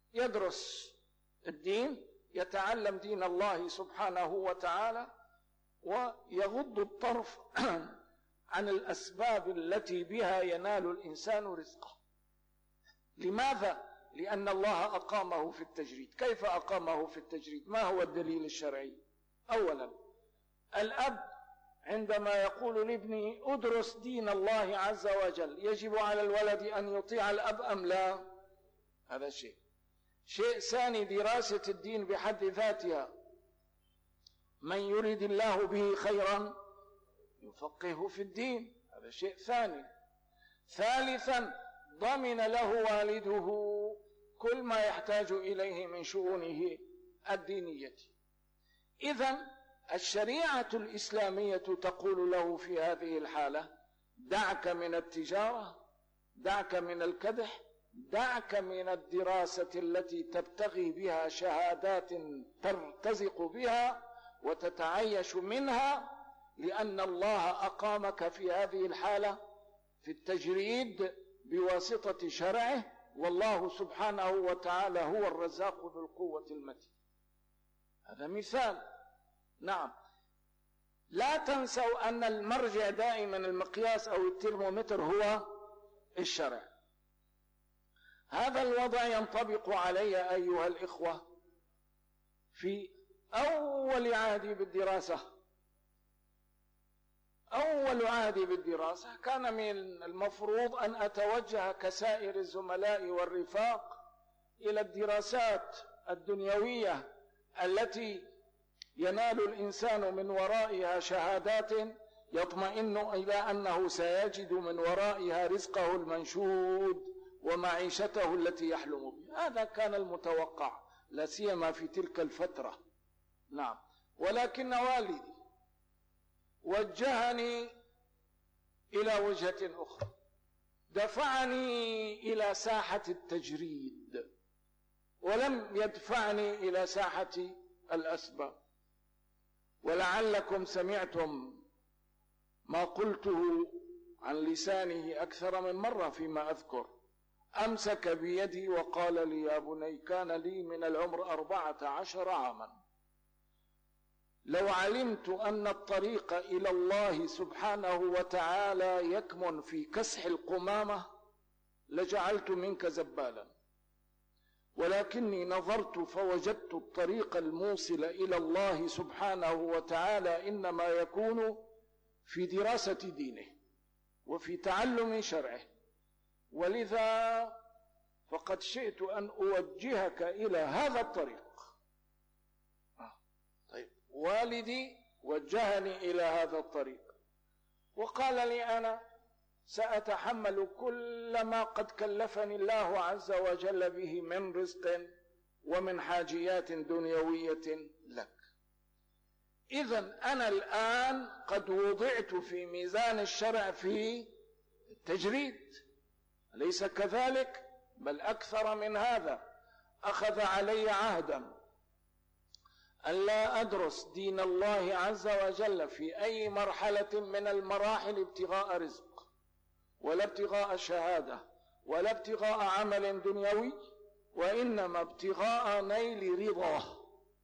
يدرس الدين، يتعلم دين الله سبحانه وتعالى، ويغض الطرف عن الأسباب التي بها ينال الإنسان رزقه. لماذا؟ لأن الله أقامه في التجريد. كيف أقامه في التجريد؟ ما هو الدليل الشرعي؟ أولا، الأب عندما يقول لابنه ادرس دين الله عز وجل، يجب على الولد أن يطيع الأب أم لا؟ هذا شيء. شيء ثاني، دراسة الدين بحد ذاتها، من يريد الله به خيرا يفقهه في الدين، هذا شيء ثاني. ثالثا، ضمن له والده كل ما يحتاج إليه من شؤونه الدينية. إذن الشريعة الإسلامية تقول له في هذه الحالة دعك من التجارة، دعك من الكدح، دعك من الدراسة التي تبتغي بها شهادات ترتزق بها وتتعيش منها، لأن الله أقامك في هذه الحالة في التجريد بواسطة شرعه، والله سبحانه وتعالى هو الرزاق ذو القوة المتين. هذا مثال. نعم، لا تنسوا أن المرجع دائما المقياس أو الترمومتر هو الشرع. هذا الوضع ينطبق علي أيها الإخوة في أول عهدي بالدراسة. أول عهدي بالدراسة كان من المفروض أن أتوجه كسائر الزملاء والرفاق إلى الدراسات الدنيوية التي ينال الإنسان من ورائها شهادات يطمئن إلى أنه سيجد من ورائها رزقه المنشود ومعيشته التي يحلم بها. هذا كان المتوقع، لا سيما في تلك الفترة. نعم، ولكن والدي وجهني إلى وجهة أخرى، دفعني إلى ساحة التجريد، ولم يدفعني إلى ساحة الأسباب. ولعلكم سمعتم ما قلته عن لسانه أكثر من مرة فيما أذكر. أمسك بيدي وقال لي: يا بني، كان لي من العمر 14 عاما، لو علمت أن الطريق إلى الله سبحانه وتعالى يكمن في كسح القمامة لجعلت منك زبالا، ولكني نظرت فوجدت الطريق الموصل إلى الله سبحانه وتعالى إنما يكون في دراسة دينه وفي تعلم شرعه، ولذا فقد شئت أن أوجهك إلى هذا الطريق. طيب، والدي وجهني إلى هذا الطريق وقال لي: أنا سأتحمل كل ما قد كلفني الله عز وجل به من رزق ومن حاجيات دنيوية لك. إذن أنا الآن قد وضعت في ميزان الشرع في التجريد، أليس كذلك؟ بل أكثر من هذا، أخذ علي عهدا أن لا أدرس دين الله عز وجل في أي مرحلة من المراحل ابتغاء رزق ولا ابتغاء شهادة ولا ابتغاء عمل دنيوي، وإنما ابتغاء نيل رضاه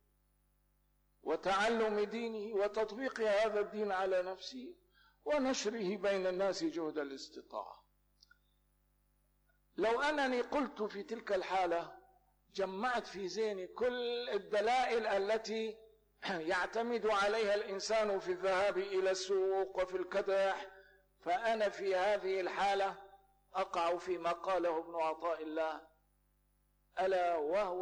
وتعلم دينه وتطبيق هذا الدين على نفسه ونشره بين الناس جهد الاستطاعة. لو أنني قلت في تلك الحالة جمعت في ذهني كل الدلائل التي يعتمد عليها الإنسان في الذهاب إلى السوق وفي الكدح، فأنا في هذه الحالة أقع فيما قاله ابن عطاء الله: ألا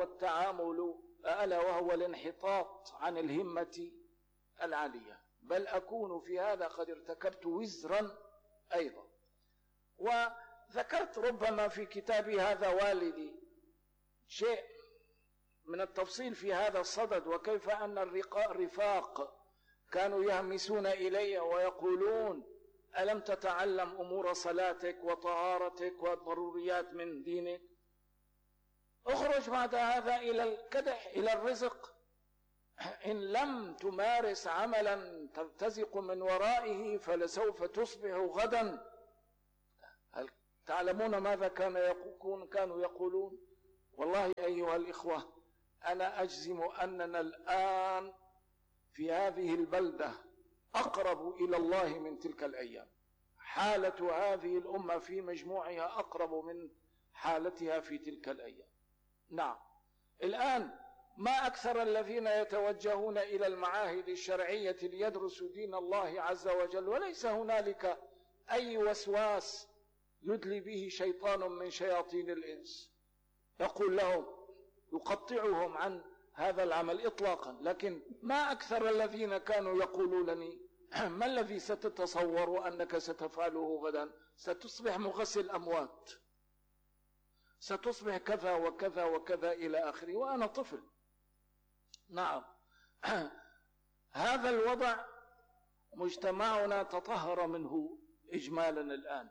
وهو الانحطاط عن الهمة العالية، بل أكون في هذا قد ارتكبت وزرا أيضا. وذكرت ربما في كتابي هذا والدي شيء من التفصيل في هذا الصدد، وكيف أن الرفاق كانوا يهمسون إلي ويقولون: ألم تتعلم أمور صلاتك وطهارتك والضروريات من دينك؟ اخرج بعد هذا إلى الكدح، إلى الرزق. إن لم تمارس عملا ترتزق من ورائه فلسوف تصبح غدا. هل تعلمون ماذا كانوا يقولون؟ والله أيها الإخوة أنا أجزم أننا الآن في هذه البلدة أقرب إلى الله من تلك الأيام. حالة هذه الأمة في مجموعها أقرب من حالتها في تلك الأيام. نعم، الآن ما أكثر الذين يتوجهون إلى المعاهد الشرعية ليدرسوا دين الله عز وجل، وليس هنالك أي وسواس يدلي به شيطان من شياطين الإنس يقول لهم يقطعهم عن هذا العمل إطلاقا. لكن ما أكثر الذين كانوا يقولون لي ما الذي ستتصور أنك ستفعله غدا؟ ستصبح مغسل أموات، ستصبح كذا وكذا وكذا إلى آخره، وأنا طفل. نعم، هذا الوضع مجتمعنا تطهر منه إجمالا الآن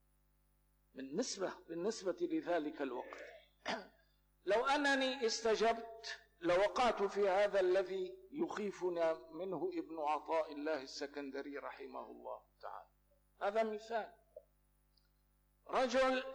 بالنسبة لذلك الوقت. لو أنني استجبت لوقعت في هذا الذي يخيفنا منه ابن عطاء الله السكندري رحمه الله تعالى. هذا مثال، رجل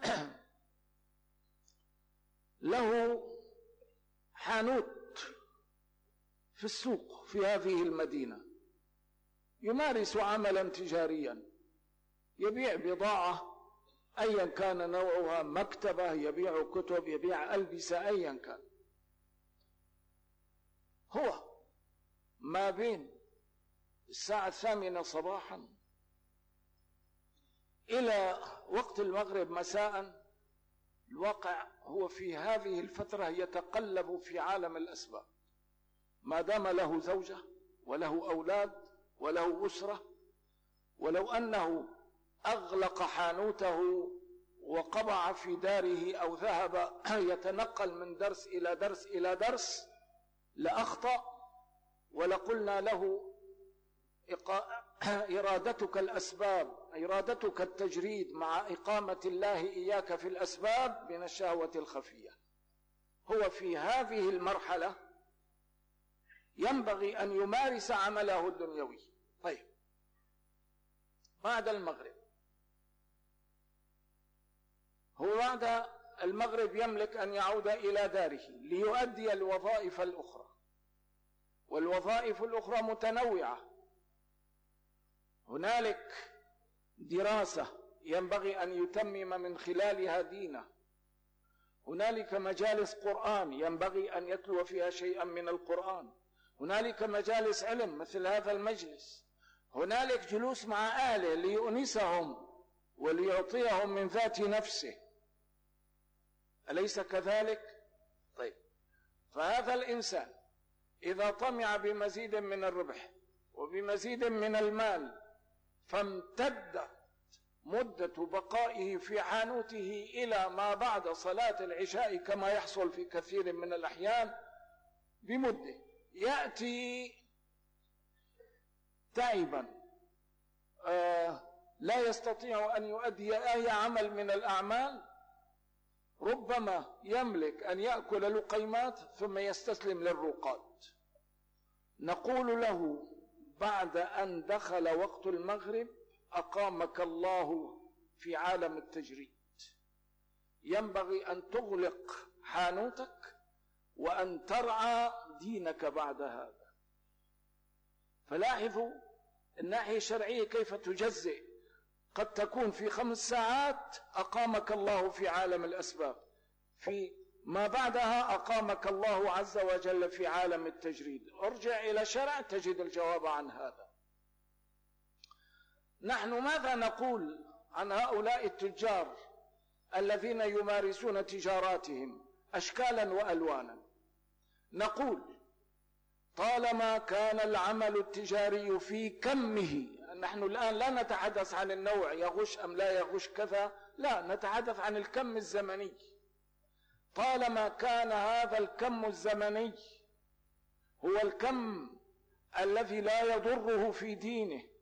له حانوت في السوق في هذه المدينة، يمارس عملا تجاريا، يبيع بضاعة أيا كان نوعها، مكتبة، يبيع كتب، يبيع ألبسة، أيا كان. هو ما بين الساعة 8 صباحا إلى وقت المغرب مساء، الواقع هو في هذه الفترة يتقلب في عالم الأسباب، ما دام له زوجة وله أولاد وله أسرة. ولو أنه أغلق حانوته وقبع في داره أو ذهب يتنقل من درس إلى درس إلى درس لأخطأ، ولقلنا له إرادتك الأسباب، إرادتك التجريد مع إقامة الله إياك في الأسباب من الشهوة الخفية. هو في هذه المرحلة ينبغي أن يمارس عمله الدنيوي. طيب، بعد المغرب، هو بعد المغرب يملك أن يعود إلى داره ليؤدي الوظائف الأخرى، والوظائف الأخرى متنوعة. هنالك دراسة ينبغي أن يتمم من خلالها دينه، هنالك مجالس قرآن ينبغي أن يتلو فيها شيئا من القرآن، هنالك مجالس علم مثل هذا المجلس، هنالك جلوس مع أهله ليؤنسهم وليعطيهم من ذات نفسه، أليس كذلك؟ طيب، فهذا الإنسان إذا طمع بمزيد من الربح وبمزيد من المال، فامتدت مدة بقائه في حانوته إلى ما بعد صلاة العشاء كما يحصل في كثير من الأحيان بمدة، يأتي تعبا لا يستطيع أن يؤدي أي عمل من الأعمال، ربما يملك أن يأكل لقيمات ثم يستسلم للرقاد. نقول له بعد أن دخل وقت المغرب أقامك الله في عالم التجريد، ينبغي أن تغلق حانوتك وأن ترعى دينك بعد هذا. فلاحظوا الناحية الشرعية كيف تجزئ، قد تكون في 5 ساعات أقامك الله في عالم الأسباب، في ما بعدها أقامك الله عز وجل في عالم التجريد. ارجع إلى شرع تجد الجواب عن هذا. نحن ماذا نقول عن هؤلاء التجار الذين يمارسون تجاراتهم أشكالا وألوانا؟ نقول طالما كان العمل التجاري في كمه، نحن الآن لا نتحدث عن النوع يغش أم لا يغش كذا، لا، نتحدث عن الكم الزمني. طالما كان هذا الكم الزمني هو الكم الذي لا يضره في دينه